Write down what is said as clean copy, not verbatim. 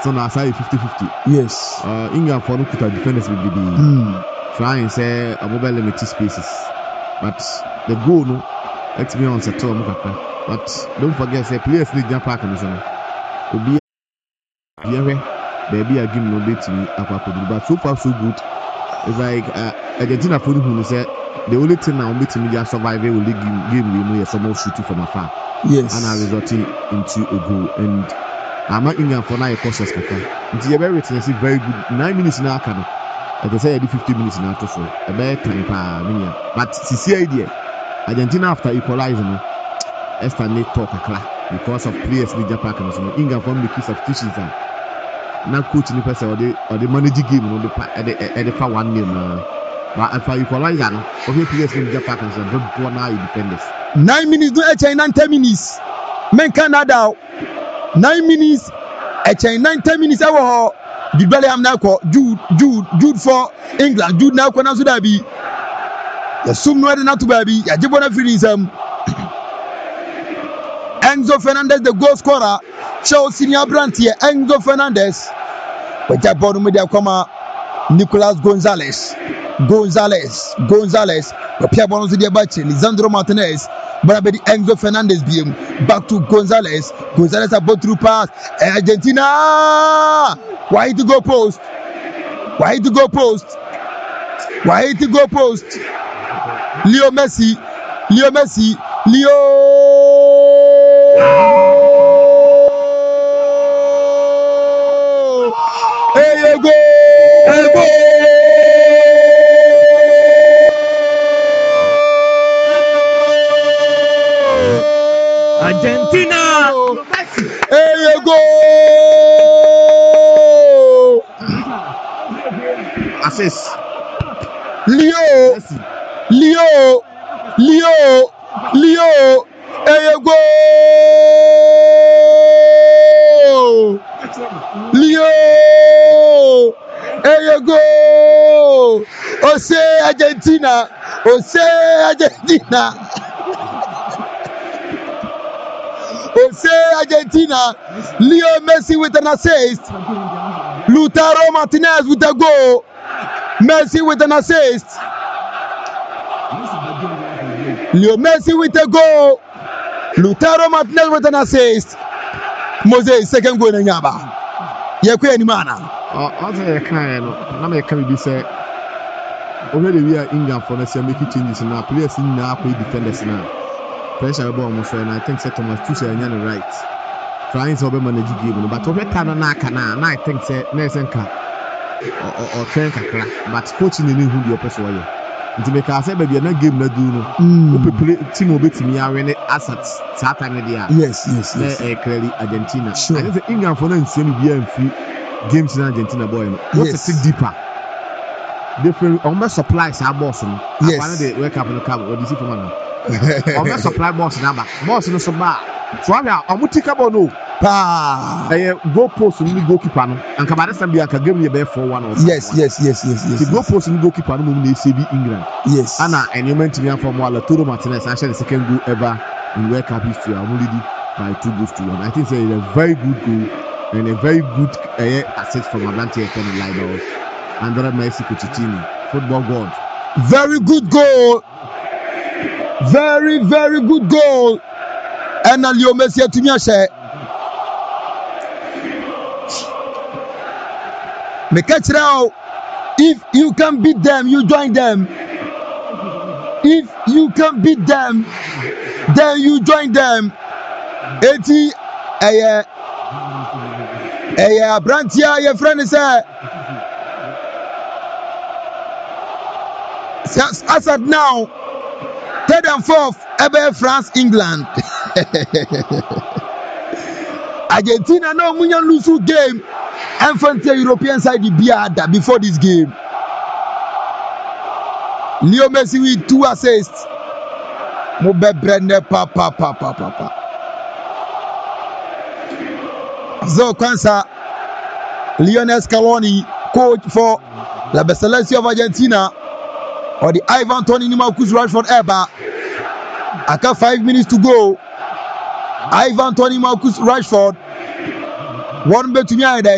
so now say 50-50. Yes. England for no kuta defenders will be trying say a mobile limited spaces, but the goal no let me on settle mukaka. But don't forget say players need jump park and so could be baby I give no bit to me but so far so good. It's like Argentina for who say the only thing now meeting media survive will game we know some more shooting from afar. Yes. And are resulting into a goal. And I'm not England for now a cautious kaka. It's a very very good 9 minutes now can I say 50 minutes now to so a better time but see idea Argentina after equalizing Esther need talk a because of players in Japan and so England for making substitutions now coach in the person or the managing game on the at the 1 name but if I equalize okay players in Japan and so don't go now independence 9 minutes do 10 minutes men Canada 9 minutes 10 minutes awo the Bellingham now Jude for England Jude now ko na so da bi ya sum no de na to ba bi ya jibona finism Enzo Fernandez the goal scorer Chelsea ni abrantie Enzo Fernandez waja ball no media koma Nicolas Gonzalez the Pierre Bono to the Abachi Lisandro Martinez Barabedi Enzo Fernandez BM back to Gonzalez about through pass Argentina why to go post Leo Messi hey go Argentina. Hey you go. Assist. Leo. Hey you go. Leo. Hey you go. Argentina. Argentina. Leo Messi with an assist. Lautaro Martinez with a goal. Messi with an assist. Leo Messi with a goal. Lautaro Martinez with an assist. Moses second goal in Yaba. Yakwe mana. I'll say a kind of me can be said. Already we are England for next year making changes now. Players in now play defenders now. Pressure about almost and I think say Thomas Tuchel and right. Trying to manage the game, but over time na I think say Nesenka or Trenka, but coaching the new who person why. Nti make I say baby na game na do no. Play team obetimi awene assets that time there. Yes. Clearly Argentina. Sure. I think England for now nsi no bia free games in Argentina boy no. What's it deeper? Different almost supplies our boss no. Yes. They wake up in the cab or the super man. Almost supply boss number. Boss no so bad. So I'm mutika bono. Pa. Go post ni goalkeeper no. And kabade sam bia ka game be 4-1 or. Yes. The go post ni goalkeeper no mu na CB England. Yes. Ana enyement me from Lautaro Martinez actually the second goal ever in World Cup history. I'm already by 2-1. I think it's a very good goal and a very good assist from Atlante and Lidl. Andrea Messi Cucitini, football god. Very good goal. Very good goal. And Leo Messi to me say me catch now. If you can beat them, you join them. If you can beat them, then you join them. 80 Brantia, your friend is Assad now. Third and fourth, ever France, England. Argentina no munyan lose game. And frontier European side the biada before this game. Leo Messi with 2 assists. Mobe Brenne papa. So Kwanza, Lionel Scaloni, coach for La Selección of Argentina, or the Ivan Toney Marcus Rashford Eba. Aka 5 minutes to go. Ivan Toney Marcus Rashford. One bet to me